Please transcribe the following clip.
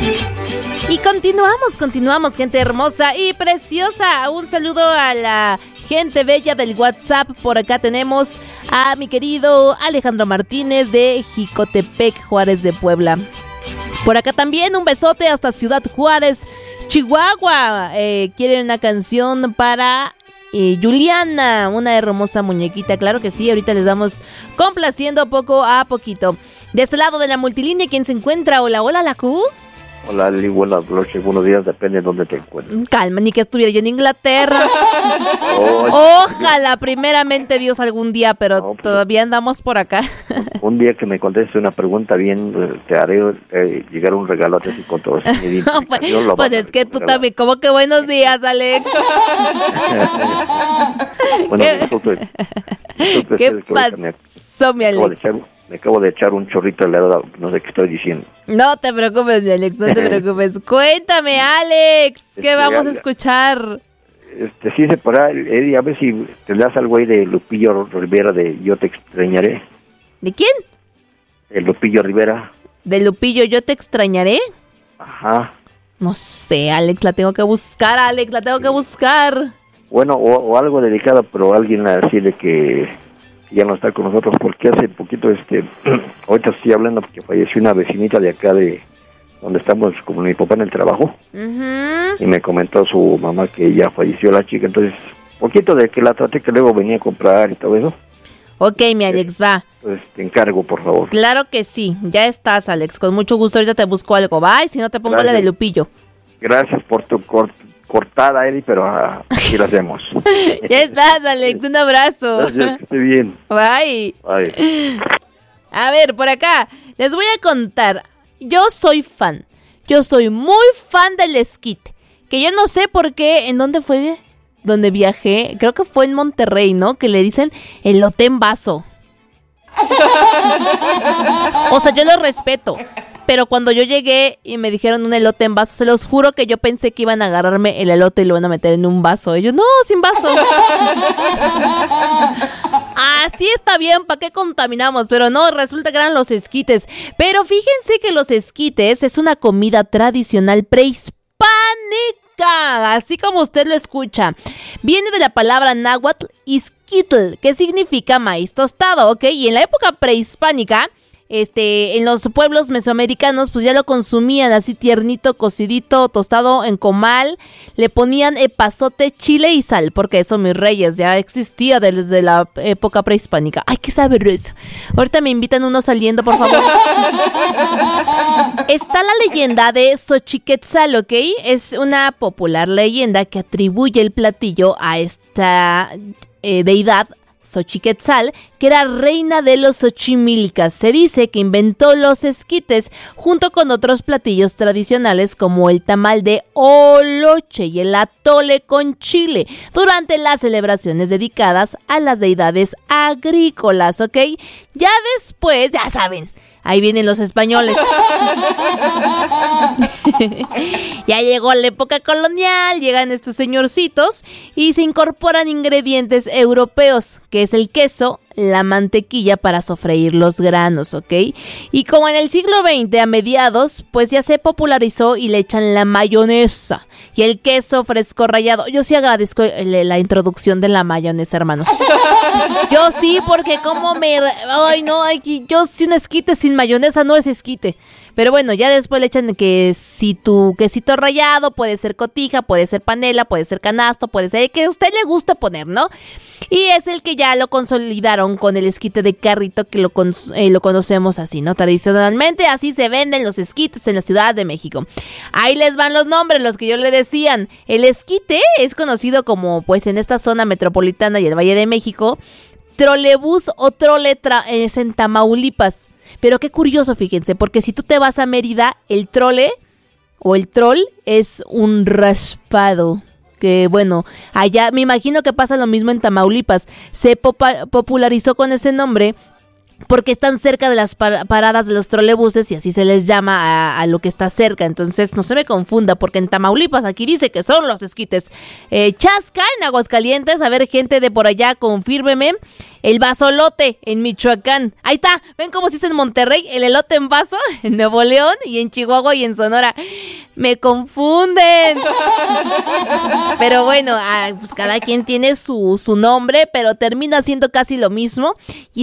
Y continuamos, gente hermosa y preciosa. Un saludo a la gente bella del WhatsApp. Por acá tenemos a mi querido Alejandro Martínez de Jicotepec, Juárez de Puebla. Por acá también un besote hasta Ciudad Juárez, Chihuahua. Quieren una canción para Juliana, una hermosa muñequita. Claro que sí, ahorita les vamos complaciendo poco a poquito. De este lado de la multilínea, ¿quién se encuentra? Hola, la Q. Hola, Lili, buenas noches, buenos días, depende de dónde te encuentres. Calma, ni que estuviera yo en Inglaterra. Ojalá, primeramente Dios algún día, pero no, pues, todavía andamos por acá. Un día que me contestes una pregunta bien, te haré llegar un regalo a ti con todo eso. Pues es que tú también, como que buenos días, Alex. Bueno, ¿Qué pasó, mi Alex? Me acabo de echar un chorrito de helado, no sé qué estoy diciendo. No te preocupes, mi Alex, no te preocupes. Cuéntame, Alex, ¿qué vamos a escuchar? Sí, Eddie, a ver si te das algo ahí de Lupillo Rivera de Yo Te Extrañaré. ¿De quién? De Lupillo Rivera. ¿De Lupillo Yo Te Extrañaré? Ajá. No sé, Alex, la tengo que buscar, Bueno, o algo dedicado, pero alguien así de que ya no está con nosotros, porque hace poquito, ahorita estoy hablando porque falleció una vecinita de acá de donde estamos, como mi papá en el trabajo, y me comentó su mamá que ya falleció la chica, entonces, poquito de que la traté, que luego venía a comprar y todo eso. Ok, mi Alex, va. Pues te encargo, por favor. Claro que sí, ya estás, Alex, con mucho gusto, ahorita te busco algo, va, y si no te pongo la de Lupillo. Gracias por tu cortada, Eddie, pero aquí lo hacemos. Ya estás, Alex, un abrazo. Gracias, que esté bien. Bye. A ver, por acá, les voy a contar. Yo soy muy fan del esquite, que yo no sé por qué, ¿en dónde fue donde viajé? Creo que fue en Monterrey, ¿no? Que le dicen elote en vaso. O sea, yo lo respeto, pero cuando yo llegué y me dijeron un elote en vaso, se los juro que yo pensé que iban a agarrarme el elote y lo iban a meter en un vaso. Ellos, no, sin vaso. Así está bien, ¿para qué contaminamos? Pero no, resulta que eran los esquites. Pero fíjense que los esquites es una comida tradicional prehispánica, así como usted lo escucha. Viene de la palabra náhuatl izquitl, que significa maíz tostado, ¿ok? Y en la época prehispánica, en los pueblos mesoamericanos, pues ya lo consumían así tiernito, cocidito, tostado en comal. Le ponían epazote, chile y sal, porque eso, mis reyes, ya existía desde la época prehispánica. ¡Ay, qué sabroso! Ahorita me invitan uno saliendo, por favor. Está la leyenda de Xochiquetzal, ¿ok? Es una popular leyenda que atribuye el platillo a esta deidad, Xochiquetzal, que era reina de los xochimilcas. Se dice que inventó los esquites junto con otros platillos tradicionales como el tamal de oloche y el atole con chile durante las celebraciones dedicadas a las deidades agrícolas, ¿ok? Ya después, ya saben, ahí vienen los españoles. Ya llegó la época colonial, llegan estos señorcitos y se incorporan ingredientes europeos, que es el queso, la mantequilla para sofreír los granos, ¿ok? Y como en el siglo XX, a mediados, pues ya se popularizó y le echan la mayonesa y el queso fresco rallado. Yo sí agradezco la introducción de la mayonesa, hermanos. Yo sí, porque yo sí un esquite sin mayonesa no es esquite. Pero bueno, ya después le echan que si tu quesito rallado, puede ser cotija, puede ser panela, puede ser canasto, puede ser el que a usted le gusta poner, ¿no? Y es el que ya lo consolidaron con el esquite de carrito, que lo conocemos así, ¿no? Tradicionalmente así se venden los esquites en la Ciudad de México. Ahí les van los nombres, los que yo le decían. El esquite es conocido como, pues en esta zona metropolitana y el Valle de México, trolebús o troletra es en Tamaulipas. Pero qué curioso, fíjense, porque si tú te vas a Mérida, el trole o el troll es un raspado. Que bueno, allá me imagino que pasa lo mismo en Tamaulipas. Se popularizó con ese nombre porque están cerca de las paradas de los trolebuses y así se les llama a lo que está cerca. Entonces no se me confunda, porque en Tamaulipas aquí dice que son los esquites. Chasca en Aguascalientes, a ver, gente de por allá, confírmeme. El vasolote en Michoacán. Ahí está, ven cómo se dice en Monterrey, el elote en vaso, en Nuevo León y en Chihuahua y en Sonora. Me confunden. Pero bueno, pues cada quien tiene su nombre, pero termina siendo casi lo mismo. Y